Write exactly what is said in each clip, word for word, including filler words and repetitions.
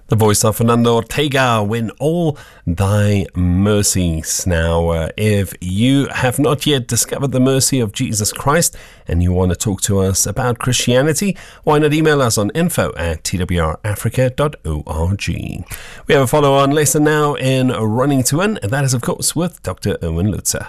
The voice of Fernando Ortega, When All Thy Mercies. Now, uh, if you have not yet discovered the mercy of Jesus Christ and you want to talk to us about Christianity, why not email us on info at t w r africa dot org. We have a follow-on lesson now in Running to Win, and that is, of course, with Doctor Erwin Lutzer.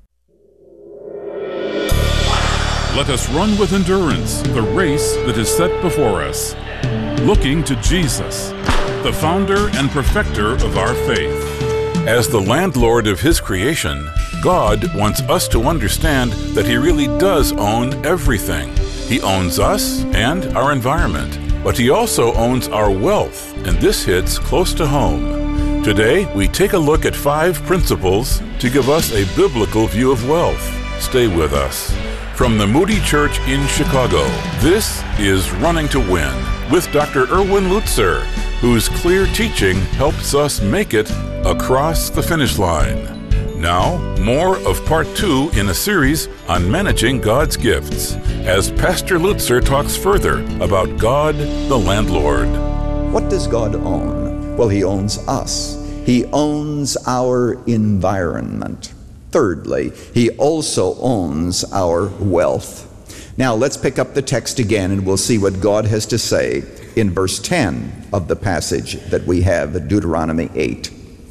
Let us run with endurance the race that is set before us, looking to Jesus, the founder and perfecter of our faith. As the landlord of His creation, God wants us to understand that He really does own everything. He owns us and our environment, but He also owns our wealth, and this hits close to home. Today, we take a look at five principles to give us a biblical view of wealth. Stay with us. From the Moody Church in Chicago, this is Running to Win with Doctor Erwin Lutzer, whose clear teaching helps us make it across the finish line. Now, more of part two in a series on managing God's gifts, as Pastor Lutzer talks further about God, the landlord. What does God own? Well, He owns us. He owns our environment. Thirdly, He also owns our wealth. Now, let's pick up the text again and we'll see what God has to say in verse ten of the passage that we have, Deuteronomy eight.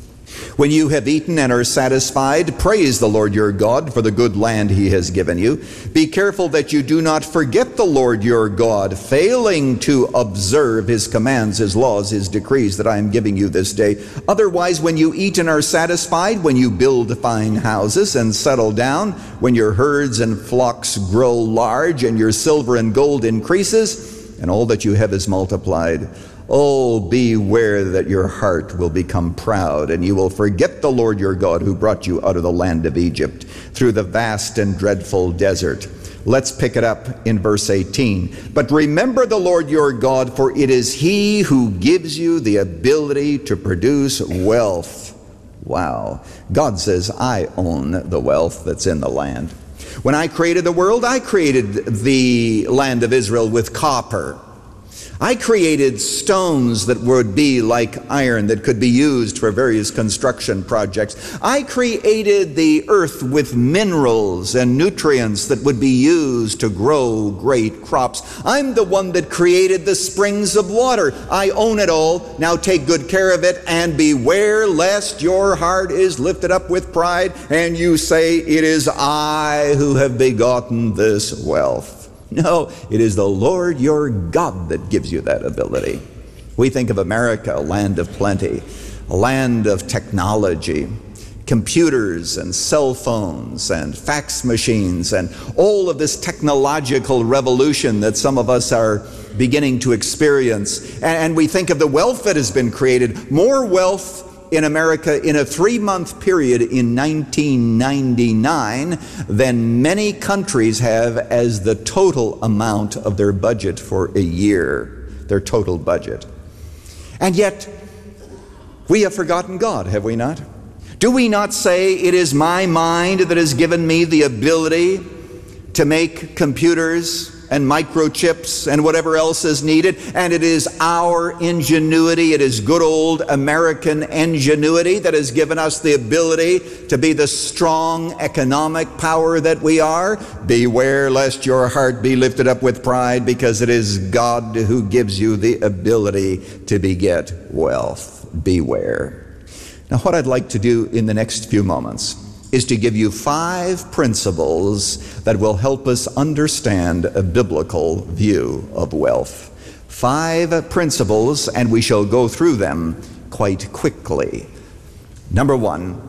When you have eaten and are satisfied, praise the Lord your God for the good land He has given you. Be careful that you do not forget the Lord your God, failing to observe His commands, His laws, His decrees that I am giving you this day. Otherwise, when you eat and are satisfied, when you build fine houses and settle down, when your herds and flocks grow large and your silver and gold increases, and all that you have is multiplied, oh, beware that your heart will become proud, and you will forget the Lord your God who brought you out of the land of Egypt, through the vast and dreadful desert. Let's pick it up in verse eighteen. But remember the Lord your God, for it is He who gives you the ability to produce wealth. Wow. God says, I own the wealth that's in the land. When I created the world, I created the land of Israel with copper. I created stones that would be like iron that could be used for various construction projects. I created the earth with minerals and nutrients that would be used to grow great crops. I'm the one that created the springs of water. I own it all. Now take good care of it, and beware lest your heart is lifted up with pride and you say, it is I who have begotten this wealth. No, it is the Lord your God that gives you that ability. We think of America, a land of plenty, a land of technology, computers and cell phones and fax machines and all of this technological revolution that some of us are beginning to experience. And we think of the wealth that has been created, more wealth in America in a three-month period in nineteen ninety-nine than many countries have as the total amount of their budget for a year, their total budget. And yet, we have forgotten God, have we not? Do we not say, it is my mind that has given me the ability to make computers and microchips and whatever else is needed, and it is our ingenuity, it is good old American ingenuity that has given us the ability to be the strong economic power that we are? Beware lest your heart be lifted up with pride, because it is God who gives you the ability to beget wealth. Beware. Now, what I'd like to do in the next few moments is to give you five principles that will help us understand a biblical view of wealth. Five principles, and we shall go through them quite quickly. Number one,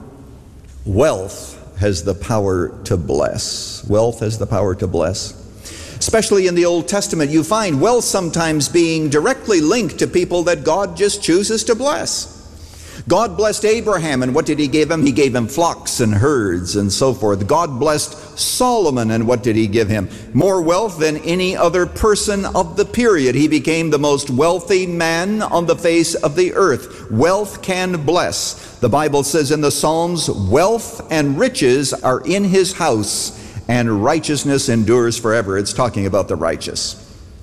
wealth has the power to bless. Wealth has the power to bless. Especially in the Old Testament, you find wealth sometimes being directly linked to people that God just chooses to bless. God blessed Abraham, and what did He give him? He gave him flocks and herds and so forth. God blessed Solomon, and what did He give him? More wealth than any other person of the period. He became the most wealthy man on the face of the earth. Wealth can bless. The Bible says in the Psalms, wealth and riches are in His house, and righteousness endures forever. It's talking about the righteous.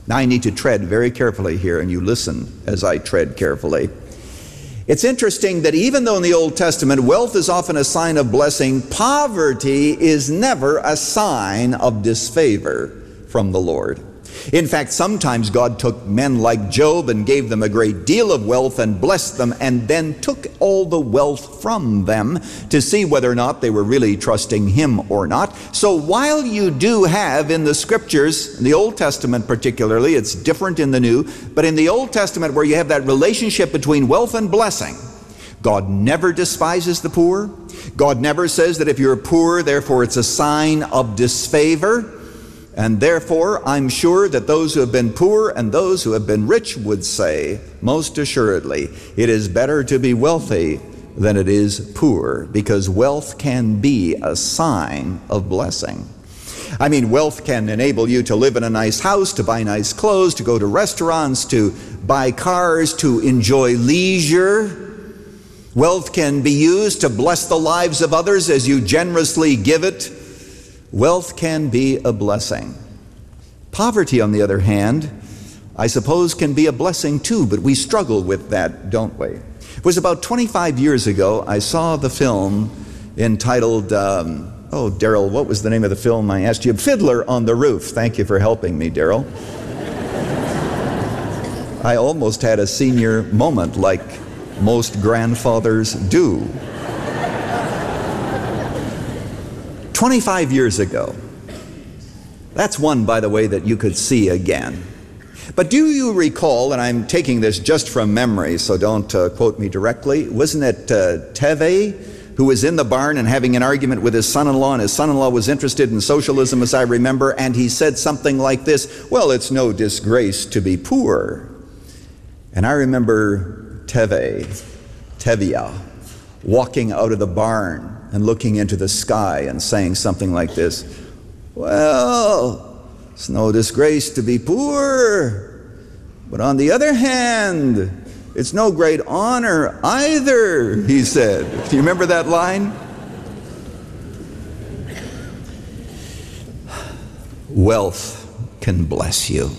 Now I need to tread very carefully here, and you listen as I tread carefully. It's interesting that even though in the Old Testament wealth is often a sign of blessing, poverty is never a sign of disfavor from the Lord. In fact, sometimes God took men like Job and gave them a great deal of wealth and blessed them, and then took all the wealth from them to see whether or not they were really trusting Him or not. So while you do have in the Scriptures, in the Old Testament particularly, it's different in the New, but in the Old Testament where you have that relationship between wealth and blessing, God never despises the poor. God never says that if you're poor, therefore it's a sign of disfavor. And therefore, I'm sure that those who have been poor and those who have been rich would say, most assuredly, it is better to be wealthy than it is poor, because wealth can be a sign of blessing. I mean, wealth can enable you to live in a nice house, to buy nice clothes, to go to restaurants, to buy cars, to enjoy leisure. Wealth can be used to bless the lives of others as you generously give it. Wealth can be a blessing. Poverty, on the other hand, I suppose can be a blessing too, but we struggle with that, don't we? It was about twenty-five years ago I saw the film entitled, um, oh, Daryl, what was the name of the film I asked you? Fiddler on the Roof. Thank you for helping me, Daryl. I almost had a senior moment like most grandfathers do. twenty-five years ago. That's one, by the way, that you could see again. But do you recall, and I'm taking this just from memory, so don't uh, quote me directly, wasn't it uh, Tevye who was in the barn and having an argument with his son-in-law, and his son-in-law was interested in socialism, as I remember, and he said something like this, well, it's no disgrace to be poor. And I remember Tevye, Tevye, walking out of the barn and looking into the sky and saying something like this, well, it's no disgrace to be poor, but on the other hand, it's no great honor either, he said. Do you remember that line? Wealth can bless you.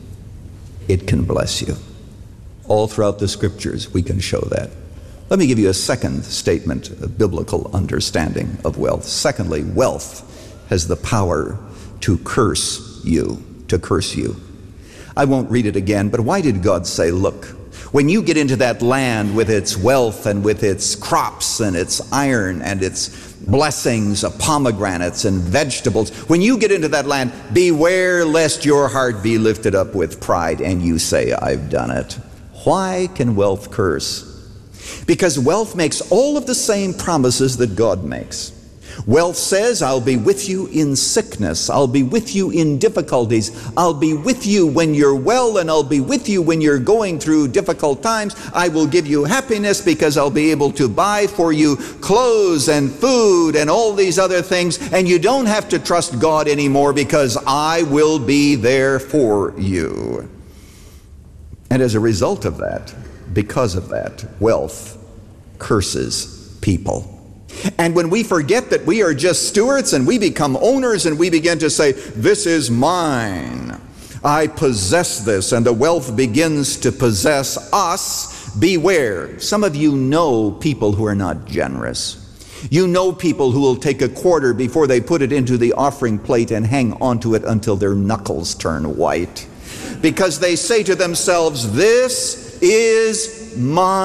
It can bless you. All throughout the Scriptures, we can show that. Let me give you a second statement of biblical understanding of wealth. Secondly, wealth has the power to curse you, to curse you. I won't read it again, but why did God say, look, when you get into that land with its wealth and with its crops and its iron and its blessings of pomegranates and vegetables, when you get into that land, beware lest your heart be lifted up with pride and you say, I've done it. Why can wealth curse? Because wealth makes all of the same promises that God makes. Wealth says, I'll be with you in sickness. I'll be with you in difficulties. I'll be with you when you're well, and I'll be with you when you're going through difficult times. I will give you happiness because I'll be able to buy for you clothes and food and all these other things. And you don't have to trust God anymore because I will be there for you. And as a result of that, because of that, wealth curses people. And when we forget that we are just stewards and we become owners and we begin to say, this is mine, I possess this, and the wealth begins to possess us, beware. Some of you know people who are not generous. You know people who will take a quarter before they put it into the offering plate and hang onto it until their knuckles turn white. Because they say to themselves, this is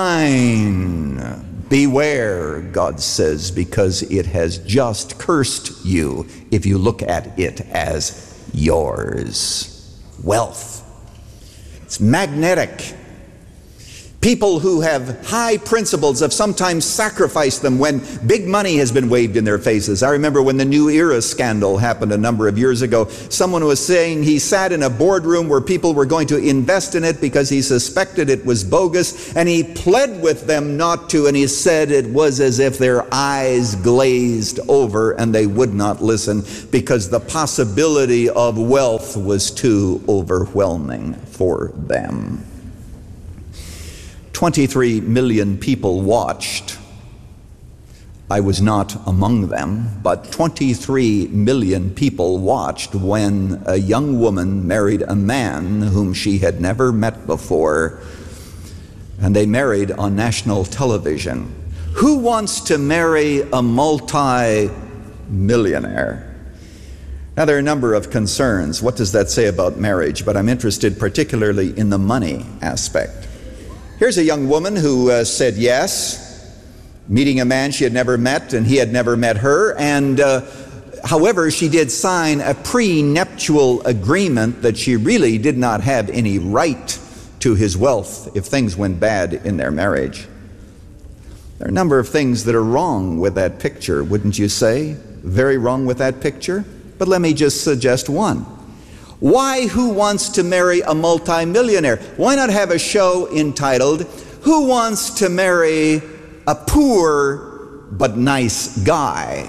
mine. Beware, God says, because it has just cursed you if you look at it as yours. Wealth. It's magnetic. People who have high principles have sometimes sacrificed them when big money has been waved in their faces. I remember when the New Era scandal happened a number of years ago, someone was saying he sat in a boardroom where people were going to invest in it because he suspected it was bogus, and he pled with them not to, and he said it was as if their eyes glazed over and they would not listen because the possibility of wealth was too overwhelming for them. twenty-three million people watched I was not among them, but twenty-three million people watched when a young woman married a man whom she had never met before, and they married on national television. Who wants to marry a multi-millionaire? Now, there are a number of concerns. What does that say about marriage? But I'm interested particularly in the money aspect. Here's a young woman who uh, said yes, meeting a man she had never met, and he had never met her. And uh, however, she did sign a prenuptial agreement that she really did not have any right to his wealth if things went bad in their marriage. There are a number of things that are wrong with that picture, wouldn't you say? Very wrong with that picture. But let me just suggest one. Why Who Wants to Marry a Multimillionaire? Why not have a show entitled, Who Wants to Marry a Poor but Nice Guy?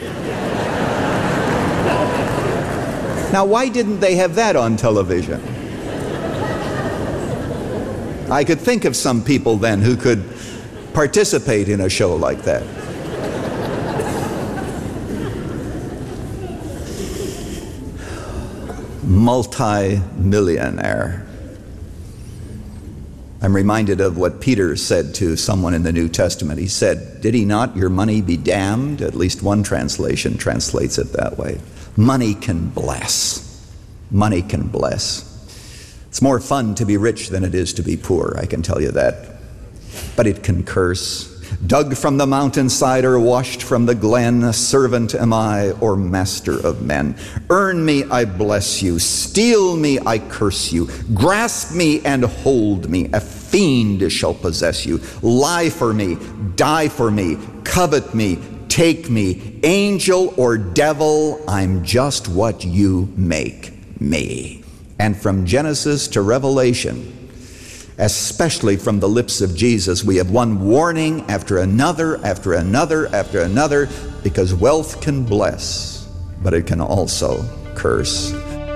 Now, why didn't they have that on television? I could think of some people then who could participate in a show like that. Multi-millionaire. I'm reminded of what Peter said to someone in the New Testament. He said, "Did he not your money be damned?" At least one translation translates it that way. Money can bless. Money can bless. It's more fun to be rich than it is to be poor, I can tell you that. But it can curse. Dug from the mountainside or washed from the glen, servant am I or master of men. Earn me, I bless you. Steal me, I curse you. Grasp me and hold me. A fiend shall possess you. Lie for me, die for me, covet me, take me. Angel or devil, I'm just what you make me. And from Genesis to Revelation, especially from the lips of Jesus, we have one warning after another, after another, after another, because wealth can bless, but it can also curse.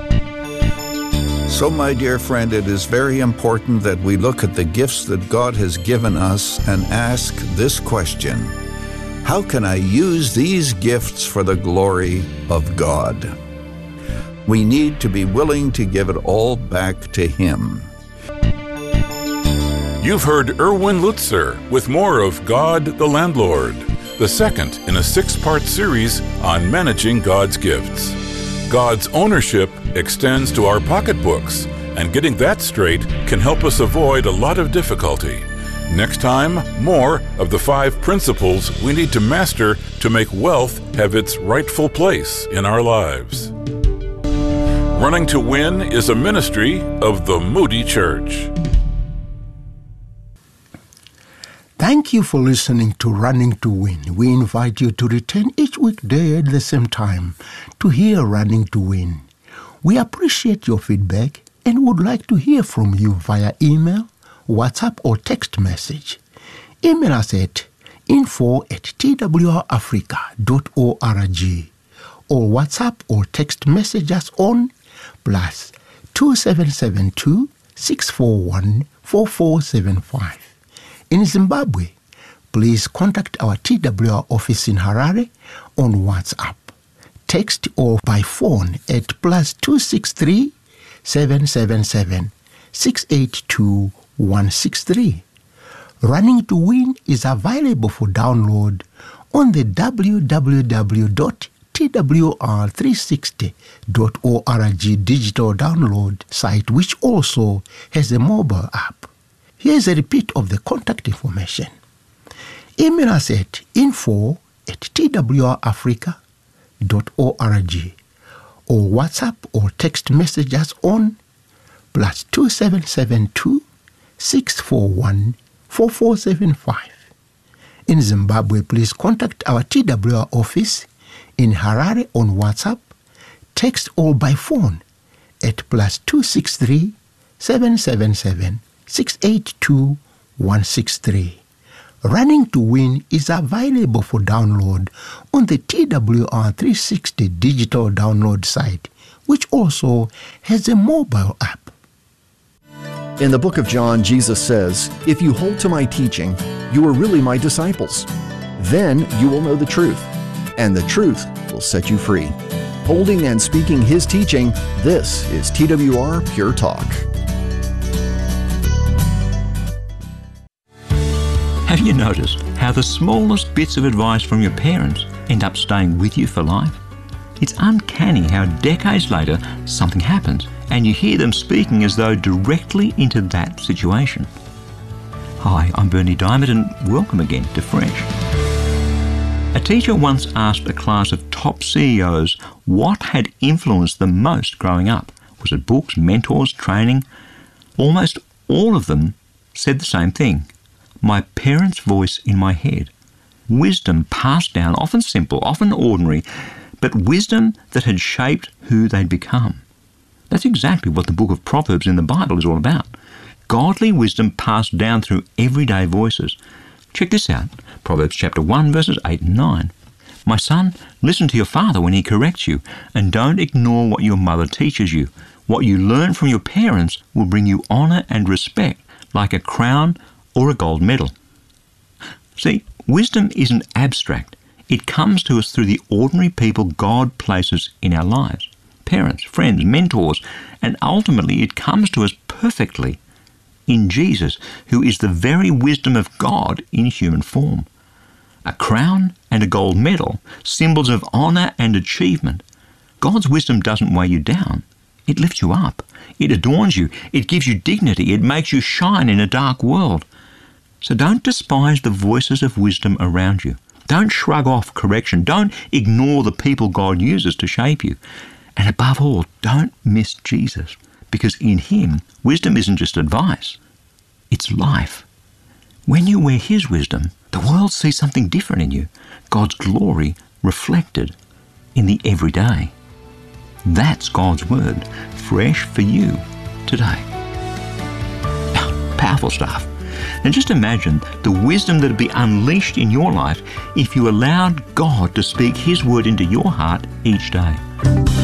So, my dear friend, it is very important that we look at the gifts that God has given us and ask this question: how can I use these gifts for the glory of God? We need to be willing to give it all back to Him. You've heard Erwin Lutzer with more of God the Landlord, the second in a six-part series on managing God's gifts. God's ownership extends to our pocketbooks, and getting that straight can help us avoid a lot of difficulty. Next time, more of the five principles we need to master to make wealth have its rightful place in our lives. Running to Win is a ministry of the Moody Church. Thank you for listening to Running to Win. We invite you to return each weekday at the same time to hear Running to Win. We appreciate your feedback and would like to hear from you via email, WhatsApp, or text message. Email us at info at t w r africa dot org or WhatsApp or text message us on plus two seven seven two, six four one, four four seven five. In Zimbabwe, please contact our T W R office in Harare on WhatsApp, text or by phone at plus two six three, seven seven seven, six eight two, one six three. Running to Win is available for download on the w w w dot t w r three sixty dot org digital download site, which also has a mobile app. Here's a repeat of the contact information. Email us at info at t w r africa dot org or WhatsApp or text message us on plus two seven seven two, six four one, four four seven five. In Zimbabwe, please contact our T W R office in Harare on WhatsApp, text or by phone at plus two six three, seven seven seven, six eight two, one six three. Running to Win is available for download on the T W R three sixty digital download site, which also has a mobile app. In the book of John, Jesus says, "If you hold to my teaching, you are really my disciples. Then you will know the truth, and the truth will set you free. Holding and speaking His teaching, this is T W R Pure Talk. Have you noticed how the smallest bits of advice from your parents end up staying with you for life? It's uncanny how decades later something happens and you hear them speaking as though directly into that situation. Hi, I'm Bernie Diamond and welcome again to Fresh. A teacher once asked a class of top C E Os what had influenced them most growing up. Was it books, mentors, training? Almost all of them said the same thing. My parents' voice in my head. Wisdom passed down, often simple, often ordinary, but wisdom that had shaped who they'd become. That's exactly what the book of Proverbs in the Bible is all about. Godly wisdom passed down through everyday voices. Check this out, Proverbs chapter one, verses eight and nine. My son, listen to your father when he corrects you, and don't ignore what your mother teaches you. What you learn from your parents will bring you honor and respect, like a crown or a gold medal. See, wisdom isn't abstract. It comes to us through the ordinary people God places in our lives. Parents, friends, mentors, and ultimately it comes to us perfectly in Jesus, who is the very wisdom of God in human form. A crown and a gold medal, symbols of honor and achievement. God's wisdom doesn't weigh you down. It lifts you up. It adorns you. It gives you dignity. It makes you shine in a dark world. So don't despise the voices of wisdom around you. Don't shrug off correction. Don't ignore the people God uses to shape you. And above all, don't miss Jesus, because in Him, wisdom isn't just advice, it's life. When you wear His wisdom, the world sees something different in you, God's glory reflected in the everyday. That's God's Word, fresh for you today. Powerful stuff. And just imagine the wisdom that would be unleashed in your life if you allowed God to speak His Word into your heart each day.